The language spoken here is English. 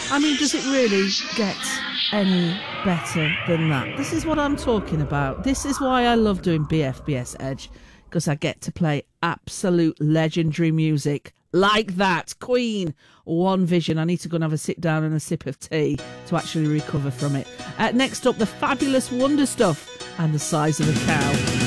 I mean, does it really get any better than that? This is what I'm talking about. This is why I love doing BFBS Edge, because I get to play absolute legendary music like that. Queen, One Vision. I need to go and have a sit down and a sip of tea to actually recover from it. Next up, the Fabulous Wonder Stuff and The Size of a Cow.